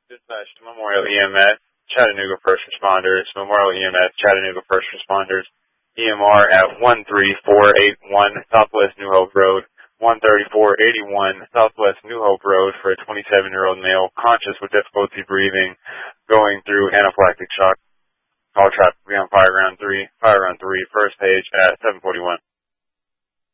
Dispatch to Memorial EMS, Chattanooga First Responders, Memorial EMS, Chattanooga First Responders, EMR at 13481 Southwest New Hope Road, 13481 Southwest New Hope Road for a 27-year-old male conscious with difficulty breathing, going through anaphylactic shock. Call traffic be on Fire Ground 3, first page at 741.